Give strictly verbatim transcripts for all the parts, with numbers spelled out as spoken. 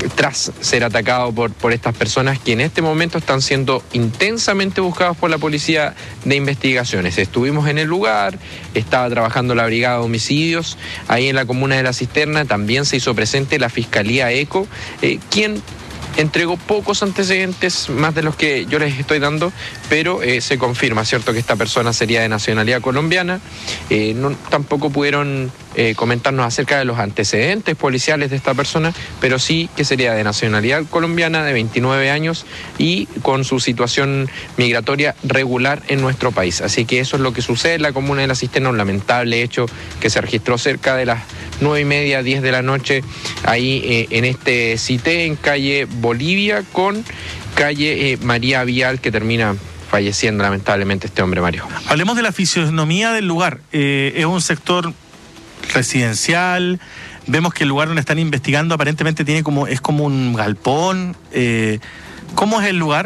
tras ser atacado por, por estas personas que en este momento están siendo intensamente buscados por la Policía de Investigaciones. Estuvimos en el lugar, estaba trabajando la Brigada de Homicidios, ahí en la comuna de La Cisterna también se hizo presente la Fiscalía ECO, eh, quien entregó pocos antecedentes, más de los que yo les estoy dando, pero eh, se confirma, ¿cierto?, que esta persona sería de nacionalidad colombiana. Eh, no, tampoco pudieron eh, comentarnos acerca de los antecedentes policiales de esta persona, pero sí que sería de nacionalidad colombiana, de veintinueve años y con su situación migratoria regular en nuestro país. Así que eso es lo que sucede en la comuna de La Cisterna, un lamentable hecho que se registró cerca de las nueve y media, diez de la noche, ahí eh, en este CITE, en calle Bolivia con calle eh, María Vial, que termina falleciendo lamentablemente este hombre, Mario. Hablemos de la fisionomía del lugar. Eh, es un sector residencial. Vemos que el lugar donde están investigando aparentemente tiene como es como un galpón. Eh, ¿Cómo es el lugar?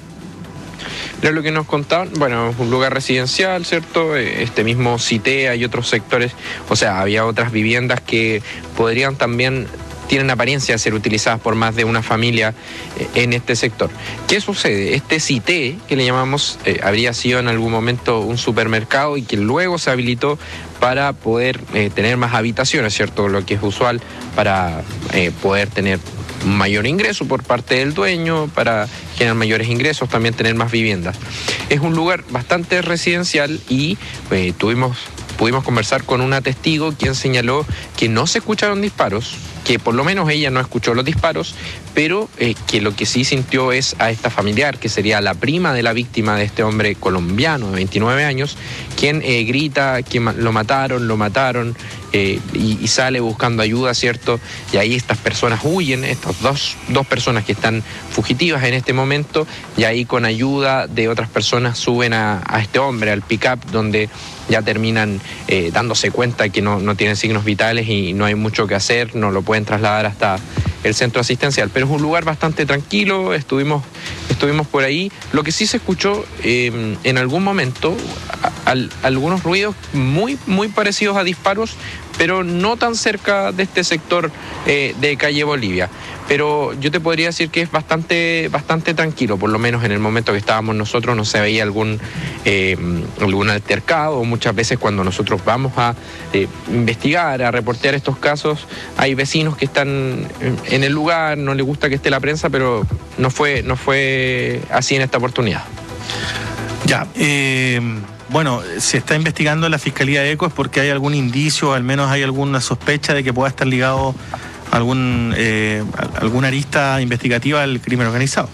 Era lo que nos contaban, bueno, un lugar residencial, ¿cierto? Este mismo CITE, hay otros sectores, o sea, había otras viviendas que podrían también, tienen apariencia de ser utilizadas por más de una familia en este sector. ¿Qué sucede? Este CITE, que le llamamos, eh, habría sido en algún momento un supermercado y que luego se habilitó para poder eh, tener más habitaciones, ¿cierto? Lo que es usual para eh, poder tener mayor ingreso por parte del dueño, para generar mayores ingresos, también tener más viviendas. Es un lugar bastante residencial y eh, tuvimos, pudimos conversar con una testigo quien señaló que no se escucharon disparos, que por lo menos ella no escuchó los disparos, pero eh, que lo que sí sintió es a esta familiar, que sería la prima de la víctima de este hombre colombiano de veintinueve años, quien eh, grita que lo mataron, lo mataron, eh, y, y sale buscando ayuda, ¿cierto? Y ahí estas personas huyen, estas dos, dos personas que están fugitivas en este momento, y ahí con ayuda de otras personas suben a, a este hombre, al pick-up, donde ya terminan eh, dándose cuenta que no, no tienen signos vitales y no hay mucho que hacer, no lo pueden trasladar hasta el centro asistencial. Pero es un lugar bastante tranquilo, estuvimos, estuvimos por ahí. Lo que sí se escuchó eh, en algún momento, a, a, algunos ruidos muy, muy parecidos a disparos, pero no tan cerca de este sector eh, de calle Bolivia. Pero yo te podría decir que es bastante, bastante tranquilo, por lo menos en el momento que estábamos nosotros no se veía algún, eh, algún altercado. Muchas veces cuando nosotros vamos a eh, investigar, a reportear estos casos, hay vecinos que están en el lugar, no les gusta que esté la prensa, pero no fue, no fue así en esta oportunidad. Ya, eh... Bueno, se está investigando en la Fiscalía ECO es porque hay algún indicio, al menos hay alguna sospecha de que pueda estar ligado a algún, eh, alguna arista investigativa al crimen organizado.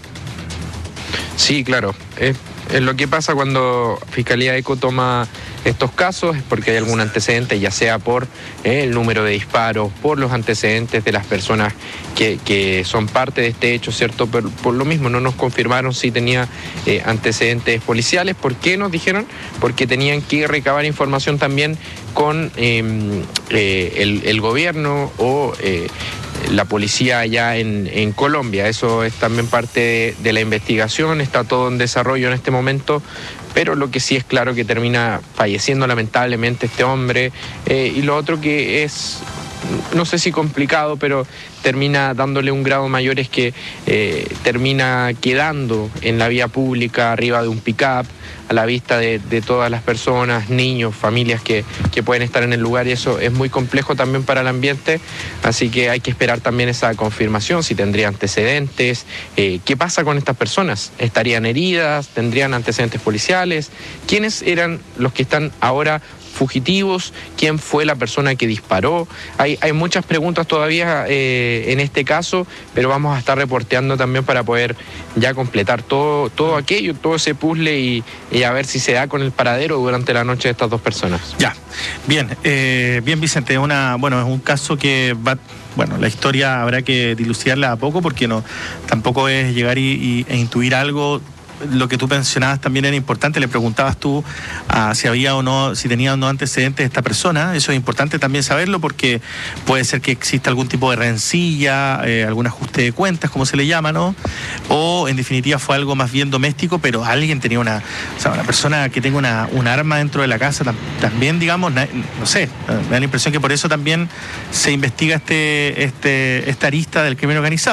Sí, claro. Es, es lo que pasa cuando Fiscalía ECO toma estos casos, es porque hay algún antecedente, ya sea por eh, el número de disparos, por los antecedentes de las personas que, que son parte de este hecho, ¿cierto? Pero por lo mismo no nos confirmaron si tenía eh, antecedentes policiales. ¿Por qué nos dijeron? Porque tenían que recabar información también con eh, eh, el, el gobierno o eh, la policía allá en, en Colombia. Eso es también parte de, de la investigación, está todo en desarrollo en este momento, pero lo que sí es claro que termina falleciendo lamentablemente este hombre, eh, y lo otro que es, no sé si complicado, pero termina dándole un grado mayor es que eh, termina quedando en la vía pública arriba de un pick-up, a la vista de, de todas las personas, niños, familias que, que pueden estar en el lugar, y eso es muy complejo también para el ambiente, así que hay que esperar también esa confirmación, si tendría antecedentes, eh, qué pasa con estas personas, estarían heridas, tendrían antecedentes policiales, quiénes eran los que están ahora fugitivos, quién fue la persona que disparó. Hay, hay muchas preguntas todavía eh, en este caso, pero vamos a estar reporteando también para poder ya completar todo, todo aquello, todo ese puzzle y, y a ver si se da con el paradero durante la noche de estas dos personas. Ya, bien, eh, bien Vicente, una, bueno, es un caso que va... Bueno, la historia habrá que dilucidarla a poco porque no, tampoco es llegar y, y, e intuir algo. Lo que tú mencionabas también era importante, le preguntabas tú uh, si había o no, si tenía o no antecedentes de esta persona. Eso es importante también saberlo porque puede ser que exista algún tipo de rencilla, eh, algún ajuste de cuentas, como se le llama, ¿no? O en definitiva fue algo más bien doméstico, pero alguien tenía una, o sea, una persona que tenga una, un arma dentro de la casa, tam, también digamos, na, no sé, me da la impresión que por eso también se investiga este, este, esta arista del crimen organizado.